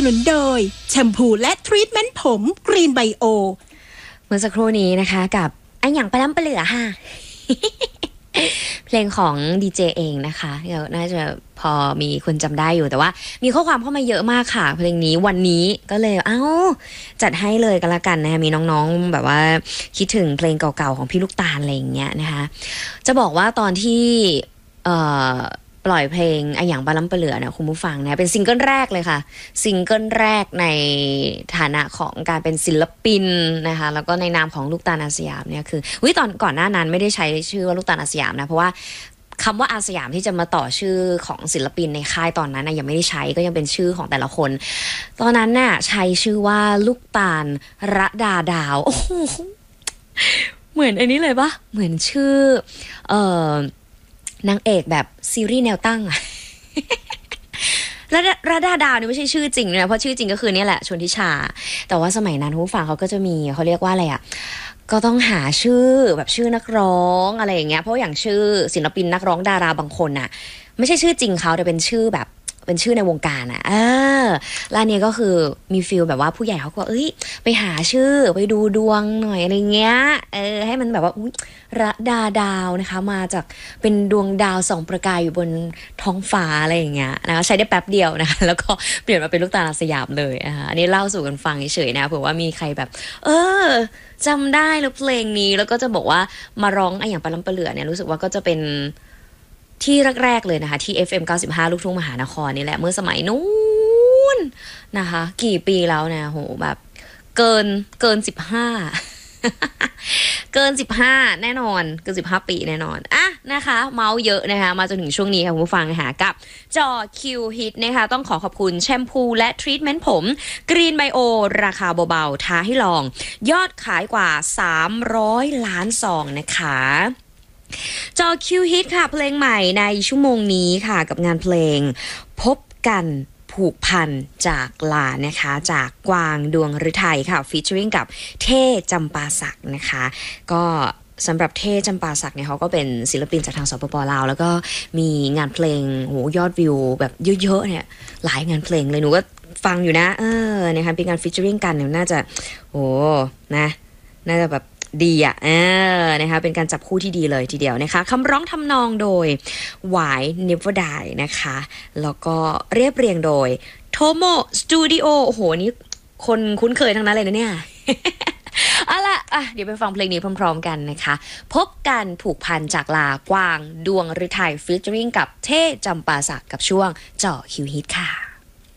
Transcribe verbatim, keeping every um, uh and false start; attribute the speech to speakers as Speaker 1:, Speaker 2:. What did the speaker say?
Speaker 1: นุนโดยแชมพูและทรีทเมนต์ผมกรีนไบโอ
Speaker 2: เมื่อสักครู่นี้นะคะกับอันอย่างปลาล้ำปลาเหลือค่ะ เพลงของดีเจเองนะคะเดี๋ยวน่าจะพอมีคนจำได้อยู่แต่ว่ามีข้อความเข้ามาเยอะมากค่ะเพลงนี้วันนี้ก็เลยเอ้าจัดให้เลยกันละกันนะคะมีน้องๆแบบว่าคิดถึงเพลงเก่าๆของพี่ลูกตาลอะไรอย่างเงี้ยนะคะจะบอกว่าตอนที่เอ่อปล่อยเพลงอันอย่างปลาล้ำปลาเหลือเนี่ยคุณผู้ฟังนะเป็นซิงเกิลแรกเลยค่ะซิงเกิลแรกในฐานะของการเป็นศิลปินนะคะแล้วก็ในนามของลูกตาลอาสยามเนี่ยคือวิตอนก่อนหน้านั้นไม่ได้ใช้ชื่อว่าลูกตาลอาสยามนะเพราะว่าคำว่าอาสยามที่จะมาต่อชื่อของศิลปินในค่ายตอนนั้นนะยังไม่ได้ใช้ก็ยังเป็นชื่อของแต่ละคนตอนนั้นน่ะใช้ชื่อว่าลูกตาลระดาดาวโอ้โหเหมือนอันนี้เลยปะเหมือนชื่อเอ่อนางเอกแบบซีรีส์แนวตั้งอะ ระดาระดาดาวนี่ไม่ใช่ชื่อจริงนะเพราะชื่อจริงก็คือนี่แหละชนทิชาแต่ว่าสมัยนั้นผู้ฟังเขาก็จะมีเขาเรียกว่าอะไรอ่ะก็ต้องหาชื่อแบบชื่อนักร้องอะไรอย่างเงี้ยเพราะอย่างชื่อศิลปินนักร้องดาราบางคนน่ะไม่ใช่ชื่อจริงเขาแต่เป็นชื่อแบบเป็นชื่อในวงการอ่ะเออแล้วอันนี้ก็คือมีฟีลแบบว่าผู้ใหญ่เขาก็เอ้ยไปหาชื่อไปดูดวงหน่อยอะไรเงี้ยเออให้มันแบบว่าอุ๊ยระดาดาวนะคะมาจากเป็นดวงดาวส่องประกายอยู่บนท้องฟ้าอะไรอย่างเงี้ยนะคะใช้ได้แป๊บเดียวนะคะแล้วก็เปลี่ยนมาเป็นลูกตาลสยามเลยอ่ะอันนี้เล่าสู่กันฟังเฉยๆนะเผื่อว่ามีใครแบบเออจำได้แล้วเพลงนี้แล้วก็จะบอกว่ามาร้องไอ้อย่างปลาล้ำปลาเหลือเนี่ยรู้สึกว่าก็จะเป็นที่แรกๆเลยนะคะที่ เอฟ เอ็ม เก้าสิบห้า ลูกทุ่งมหานครนี่แหละเมื่อสมัยนู้นนะคะกี่ปีแล้วเนี่ยโหแบบเกินเกินสิบห้า เกินสิบห้าแน่นอนเกินสิบห้าปีแน่นอนอ่ะนะคะเมาส์เยอะนะคะมาจนถึงช่วงนี้ค่ะคุณผู้ฟังนะคะกับจอ คิว ฮิต นะคะต้องขอขอบคุณแชมพูและทรีทเมนต์ผมกรีนไบโอราคาเบาๆท้าให้ลองยอดขายกว่าสามร้อยล้านซองนะคะจอ คิว ฮิต ค่ะเพลงใหม่ในชั่วโมงนี้ค่ะกับงานเพลงพบกันผูกพันจากลานะคะจากกวางดวงฤทัยค่ะฟีเจอริ่งกับเท่จำปาสักนะคะก็สำหรับเท่จำปาสักเนี่ยเขาก็เป็นศิลปินจากทางสปป.ลาวแล้วก็มีงานเพลงโหยอดวิวแบบเยอะๆเนี่ยหลายงานเพลงเลยหนูก็ฟังอยู่นะเออนะคะเป็นงานฟีเจอริ่งกันเนี่ยน่าจะโหนะน่าจะแบบดีอ่ะเออนะคะเป็นการจับคู่ที่ดีเลยทีเดียวนะคะคำร้องทำนองโดยหวาย Never Die นะคะแล้วก็เรียบเรียงโดยโทโมสตูดิโอโอ้โหนี่คนคุ้นเคยทั้งนั้นเลยนะเนี่ย เอาล่ะอ่ะเดี๋ยวไปฟังเพลงนี้พร้อมๆกันนะคะพบกันผูกพันจากลากวางดวงฤทัยฟีเจอริ่งกับเท่จำปาสักกับช่วงเจาะคิวฮิตค่ะ